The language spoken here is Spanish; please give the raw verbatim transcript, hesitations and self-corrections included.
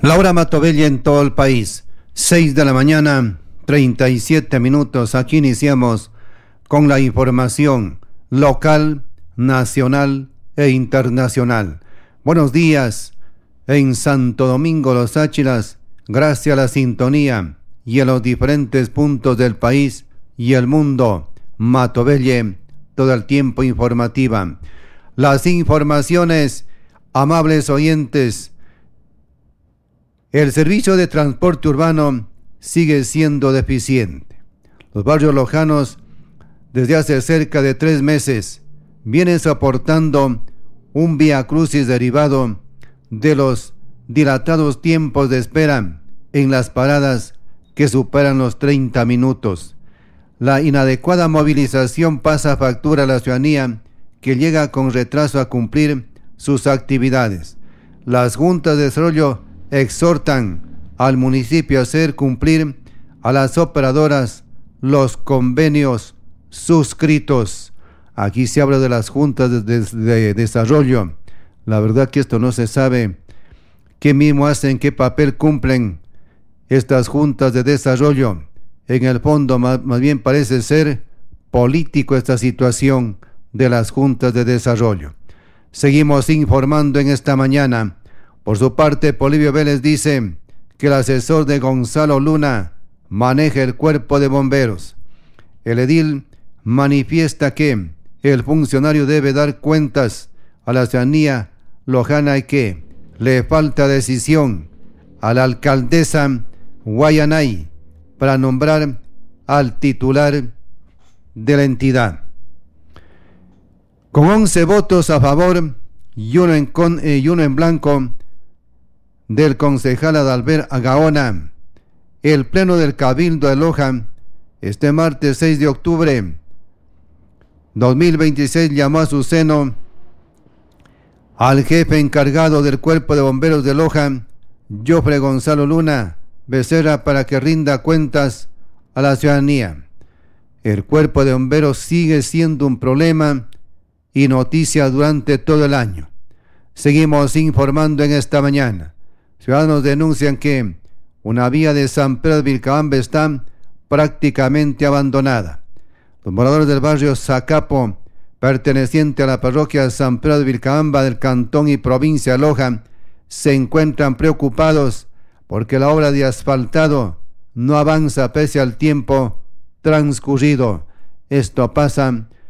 La hora Matobella en todo el país, seis de la mañana, treinta y siete minutos. Aquí iniciamos con la información local, nacional e internacional. Buenos días en Santo Domingo, Los Áchilas, gracias a la sintonía y a los diferentes puntos del país y el mundo. Matobella, todo el tiempo informativa. Las informaciones, amables oyentes. El servicio de transporte urbano sigue siendo deficiente. Los barrios lojanos, desde hace cerca de tres meses, vienen soportando un viacrucis derivado de los dilatados tiempos de espera en las paradas que superan los treinta minutos. La inadecuada movilización pasa factura a la ciudadanía que llega con retraso a cumplir sus actividades. Las juntas de desarrollo exhortan al municipio a hacer cumplir a las operadoras los convenios suscritos. Aquí se habla de las juntas de, de, de desarrollo. La verdad que esto no se sabe qué mismo hacen, qué papel cumplen estas juntas de desarrollo. En el fondo, más, más bien parece ser político esta situación de las juntas de desarrollo. Seguimos informando en esta mañana. Por su parte, Polibio Vélez dice que el asesor de Gonzalo Luna maneja el cuerpo de bomberos. El edil manifiesta que el funcionario debe dar cuentas a la ciudadanía lojana y que le falta decisión a la alcaldesa Guayanay para nombrar al titular de la entidad. Con once votos a favor y uno en, con, eh, y uno en blanco del concejal Adalbert Gaona, el pleno del Cabildo de Loja este martes seis de octubre dos mil veintiséis llamó a su seno al jefe encargado del Cuerpo de Bomberos de Loja, Jofre Gonzalo Luna Becerra, para que rinda cuentas a la ciudadanía. El Cuerpo de Bomberos sigue siendo un problema y noticia durante todo el año. Seguimos informando en esta mañana. Ciudadanos denuncian que una vía de San Pedro de Vilcabamba está prácticamente abandonada. Los moradores del barrio Zacapo, perteneciente a la parroquia San Pedro de Vilcabamba del cantón y provincia de Loja, se encuentran preocupados porque la obra de asfaltado no avanza pese al tiempo transcurrido. Esto pasa